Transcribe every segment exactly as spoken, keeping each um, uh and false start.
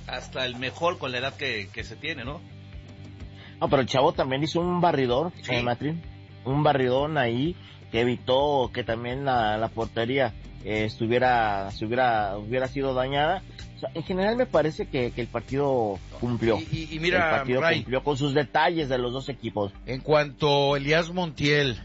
hasta el mejor con la edad que, que se tiene, ¿no? No, pero el chavo también hizo un barridor, Sí. eh, Matrín, un barridón ahí que evitó que también la, la portería eh, estuviera, se hubiera, hubiera sido dañada. O sea, en general me parece que, que el partido cumplió. Y, y, y mira, el partido Ray, cumplió con sus detalles de los dos equipos. En cuanto a Elías Montiel,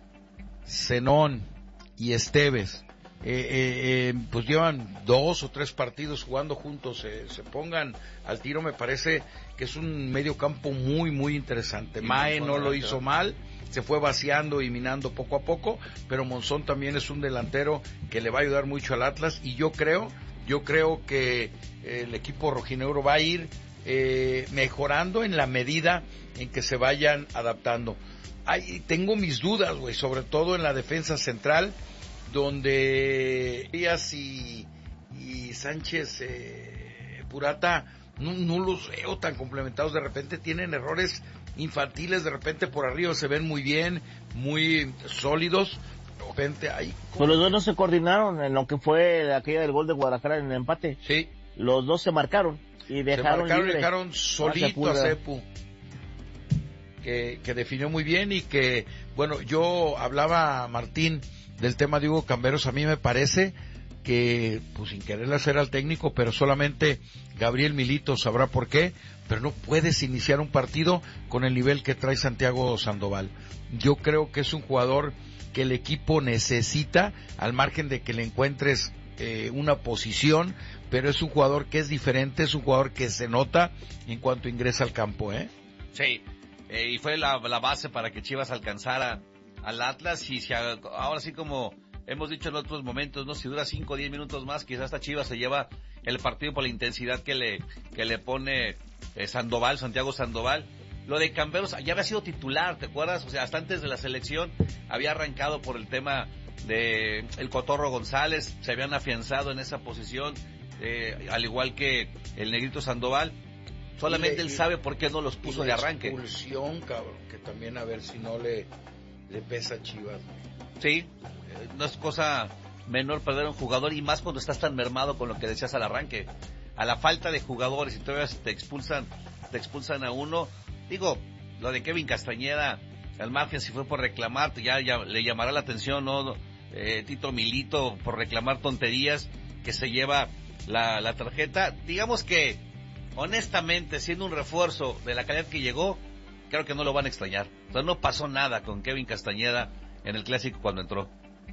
Zenón y Esteves, eh, eh, eh, pues llevan dos o tres partidos jugando juntos, eh, se pongan al tiro, me parece que es un medio campo muy, muy interesante. Sí, Mae Monzón, no lo ¿verdad? hizo mal, se fue vaciando y minando poco a poco, pero Monzón también es un delantero que le va a ayudar mucho al Atlas, y yo creo, yo creo que el equipo rojinegro va a ir eh, mejorando en la medida en que se vayan adaptando. Ay, tengo mis dudas, güey, sobre todo en la defensa central, donde Díaz y, y Sánchez eh, Purata no, no los veo tan complementados. De repente tienen errores infantiles, de repente por arriba se ven muy bien, muy sólidos. De repente hay... Pero los dos no se coordinaron en lo que fue aquella del gol de Guadalajara en el empate. Sí. Los dos se marcaron y dejaron se marcaron y libre dejaron solito a Cepu, que, que definió muy bien. Y que, bueno, yo hablaba, Martín, del tema de Hugo Camberos. A mí me parece que, pues sin querer hacer al técnico, pero solamente Gabriel Milito sabrá por qué, pero no puedes iniciar un partido con el nivel que trae Santiago Sandoval. Yo creo que es un jugador que el equipo necesita, al margen de que le encuentres eh, una posición, pero es un jugador que es diferente, es un jugador que se nota en cuanto ingresa al campo, ¿eh? Sí, eh, y fue la, la base para que Chivas alcanzara al Atlas. Y si a, ahora sí, como hemos dicho en otros momentos, no, si dura cinco o diez minutos más, quizás esta Chivas se lleva el partido por la intensidad que le que le pone eh, Sandoval, Santiago Sandoval. Lo de Camberos ya había sido titular, ¿te acuerdas? O sea, hasta antes de la selección había arrancado por el tema de el Cotorro González, se habían afianzado en esa posición, eh, al igual que el Negrito Sandoval. Solamente le, él sabe por qué no los puso de arranque. Expulsión, cabrón, que también a ver si no le, le pesa a Chivas. Sí, eh, no es cosa menor perder a un jugador, y más cuando estás tan mermado con lo que decías al arranque. A la falta de jugadores, y todavía te expulsan, te expulsan a uno. Digo, lo de Kevin Castañeda, al margen si fue por reclamar, ya, ya le llamará la atención, ¿no? Eh, Tito Milito por reclamar tonterías, que se lleva la, la tarjeta. Digamos que, honestamente, siendo un refuerzo de la calidad que llegó, creo que no lo van a extrañar. O sea, no pasó nada con Kevin Castañeda en el Clásico cuando entró.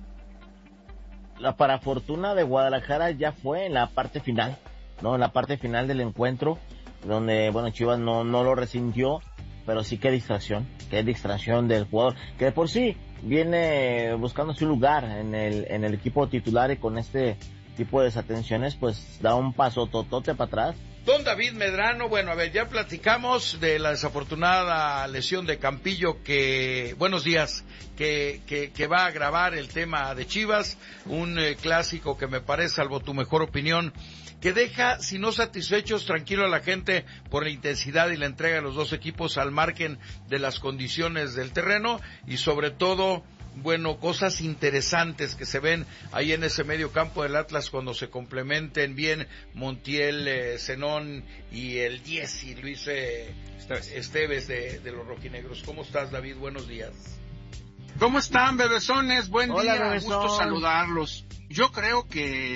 La para fortuna de Guadalajara ya fue en la parte final, ¿no? En la parte final del encuentro, donde, bueno, Chivas no, no lo resintió, pero sí qué distracción, qué distracción del jugador, que de por sí viene buscando su lugar en el, en el equipo titular, y con este tipo de desatenciones, pues da un paso totote para atrás. Don David Medrano, bueno, a ver, ya platicamos de la desafortunada lesión de Campillo, que, buenos días, que, que, que va a agravar el tema de Chivas, un eh, clásico que me parece, salvo tu mejor opinión, que deja, si no satisfechos, tranquilo a la gente por la intensidad y la entrega de los dos equipos al margen de las condiciones del terreno, y sobre todo, bueno, cosas interesantes que se ven ahí en ese medio campo del Atlas cuando se complementen bien Montiel, eh, Zenón y el diez y Luis eh, Esteves de, de los rojinegros. ¿Cómo estás, David? Buenos días. ¿Cómo están, bebesones? Buen Hola, día, bebezón. gusto saludarlos. Yo creo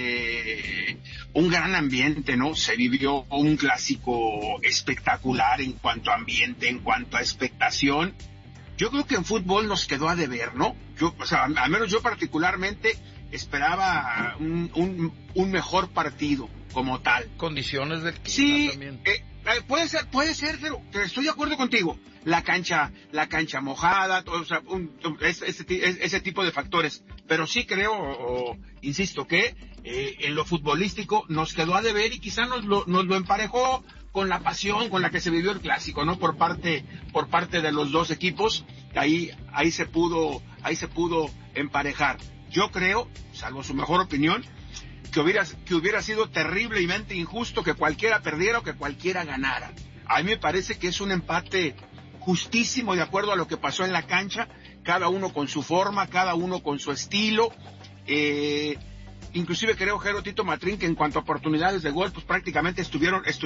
que un gran ambiente, ¿no? Se vivió un clásico espectacular en cuanto a ambiente, en cuanto a expectación. Yo creo que en fútbol nos quedó a deber, ¿no? Yo, o sea, al menos yo particularmente esperaba un, un, un mejor partido como tal. Condiciones del clima Sí, también. Eh, eh, puede ser, puede ser, pero, pero estoy de acuerdo contigo. La cancha, la cancha mojada, todo, o sea, un, ese, ese, ese tipo de factores. Pero sí creo, o, o, insisto, que eh, en lo futbolístico nos quedó a deber, y quizá nos lo, nos lo emparejó con la pasión con la que se vivió el clásico, ¿no? Por parte, por parte de los dos equipos, ahí, ahí se pudo, ahí se pudo emparejar. Yo creo, salvo su mejor opinión, que hubiera, que hubiera sido terriblemente injusto que cualquiera perdiera o que cualquiera ganara. A mí me parece que es un empate justísimo de acuerdo a lo que pasó en la cancha, cada uno con su forma, cada uno con su estilo. Eh, inclusive creo, Jero, Tito Matrín, que en cuanto a oportunidades de gol, pues prácticamente estuvieron, estuvieron